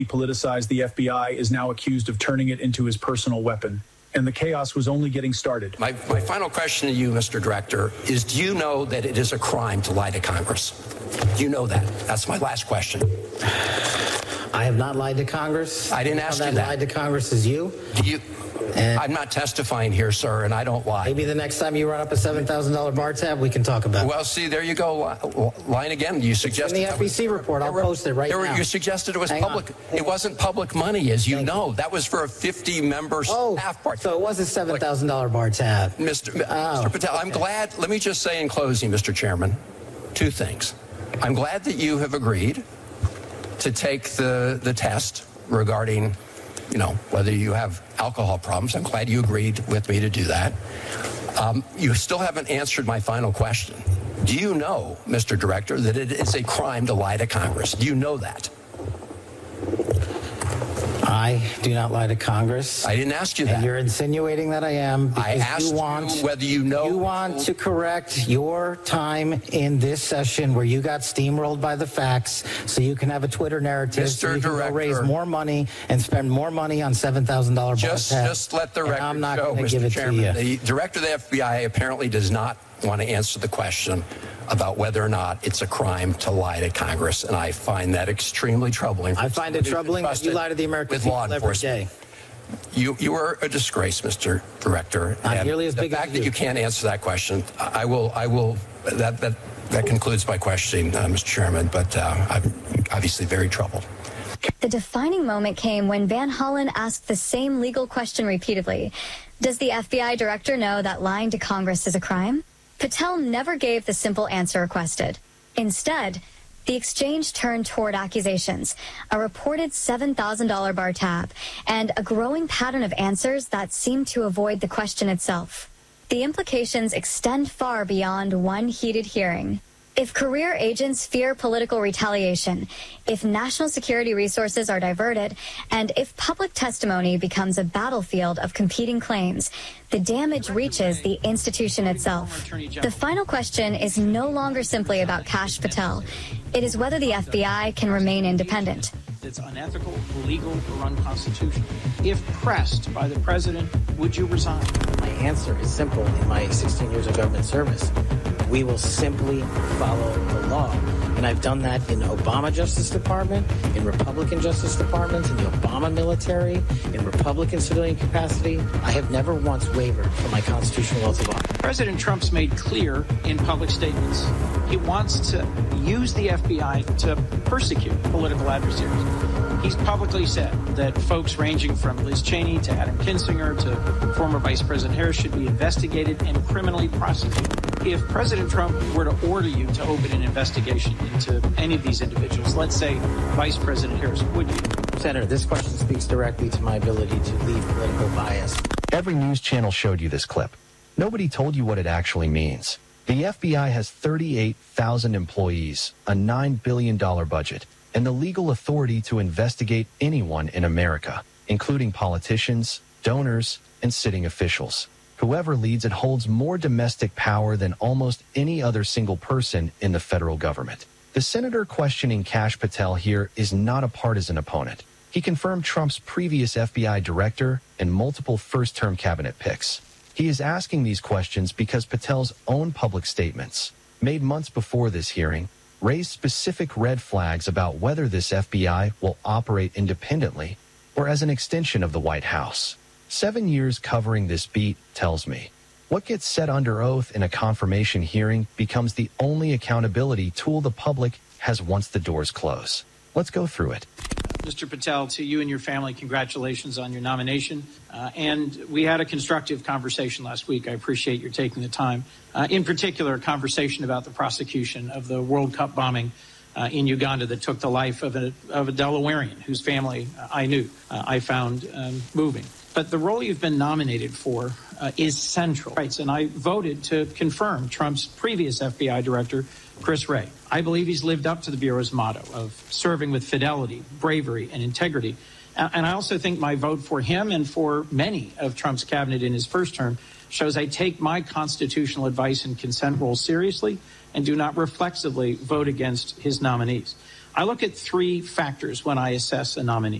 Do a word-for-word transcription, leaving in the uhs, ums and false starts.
He politicized the F B I, is now accused of turning it into his personal weapon. And the chaos was only getting started. My, my final question to you, Mister Director, is do you know that it is a crime to lie to Congress? Do you know that? That's my last question. I have not lied to Congress. I didn't ask you that. That lied to Congress is you. Do you? And I'm not testifying here, sir, and I don't lie. Maybe the next time you run up a seven thousand dollar bar tab, we can talk about it. Well, see, there you go. Lying again. You suggested in the F B C report. I'll post it right now. You suggested it was Hang public. On. It wasn't public money, as you Thank know. you. That was for a fifty-member oh, staff party. So it was a seven thousand dollar bar tab. Mister Oh, Mister Patel, okay. I'm glad. Let me just say in closing, Mister Chairman, two things. I'm glad that you have agreed to take the, the test regarding, you know, whether you have alcohol problems. I'm glad you agreed with me to do that. Um, you still haven't answered my final question. Do you know, Mister Director, that it is a crime to lie to Congress? Do you know that? I do not lie to Congress. I didn't ask you that. And you're insinuating that I am because I asked you want you whether you know. You want to correct your time in this session where you got steamrolled by the facts, so you can have a Twitter narrative, Mister so you can Director, go raise more money and spend more money on seven thousand dollar bar Just, tab. just let the record I'm not show, give Mister it Chairman. to you. The Director of the F B I apparently does not want to answer the question about whether or not it's a crime to lie to Congress, and I find that extremely troubling. I find it troubling that you lie to the American with people law every day. You you are a disgrace, Mister Director. Not and nearly as the big as fact you. that you can't answer that question, I will I will that that that concludes my questioning, uh, Mister Chairman. But uh, I'm obviously very troubled. The defining moment came when Van Hollen asked the same legal question repeatedly. Does the F B I director know that lying to Congress is a crime? Patel never gave the simple answer requested. Instead, the exchange turned toward accusations, a reported seven thousand dollar bar tab, and a growing pattern of answers that seemed to avoid the question itself. The implications extend far beyond one heated hearing. If career agents fear political retaliation, if national security resources are diverted, and if public testimony becomes a battlefield of competing claims, the damage reaches the institution itself. The final question is no longer simply about Kash Patel. It is whether the F B I can remain independent. It's unethical, illegal, or unconstitutional. If pressed by the president, would you resign? My answer is simple. In my sixteen years of government service, we will simply follow the law. And I've done that in Obama Justice Department, in Republican Justice Departments, in the Obama military, in Republican civilian capacity. I have never once wavered from my constitutional oath of office. President Trump's made clear in public statements he wants to use the F B I to persecute political adversaries. He's publicly said that folks ranging from Liz Cheney to Adam Kinzinger to former Vice President Harris should be investigated and criminally prosecuted. If President Trump were to order you to open an investigation into any of these individuals, let's say Vice President Harris, would you? Senator, this question speaks directly to my ability to leave political bias. Every news channel showed you this clip. Nobody told you what it actually means. The F B I has thirty-eight thousand employees, a nine billion dollars budget, and the legal authority to investigate anyone in America, including politicians, donors, and sitting officials. Whoever leads it holds more domestic power than almost any other single person in the federal government. The senator questioning Kash Patel here is not a partisan opponent. He confirmed Trump's previous F B I director and multiple first-term cabinet picks. He is asking these questions because Patel's own public statements, made months before this hearing, raised specific red flags about whether this F B I will operate independently or as an extension of the White House. Seven years covering this beat tells me what gets said under oath in a confirmation hearing becomes the only accountability tool the public has once the doors close. Let's go through it. Mister Patel, to you and your family, congratulations on your nomination. Uh, and we had a constructive conversation last week. I appreciate your taking the time. Uh, in particular, a conversation about the prosecution of the World Cup bombing uh, in Uganda that took the life of a, of a Delawarean whose family uh, I knew, uh, I found um, moving. But the role you've been nominated for uh, is central. Right, and I voted to confirm Trump's previous F B I director, Chris Wray. I believe he's lived up to the Bureau's motto of serving with fidelity, bravery, and integrity. And I also think my vote for him and for many of Trump's cabinet in his first term shows I take my constitutional advice and consent role seriously and do not reflexively vote against his nominees. I look at three factors when I assess a nominee.